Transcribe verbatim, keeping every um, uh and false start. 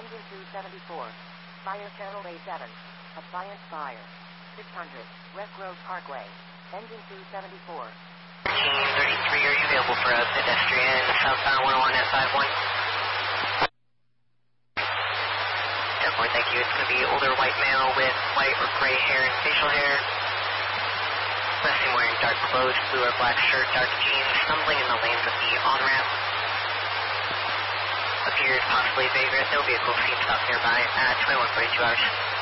Engine two seventy-four. Fire channel A seven. Appliance fire. six hundred. West Road Parkway. Engine two seventy-four. Team thirty-three, are you available for a pedestrian southbound one oh one at five one? Definitely, thank you. It's going to be older white male with white or gray hair and facial hair. Last seen wearing dark clothes, blue or black shirt, dark jeans, stumbling in the lanes of the on-ramp. Appears possibly vagrant. No vehicle seen stopped nearby at twenty-one forty-two hours.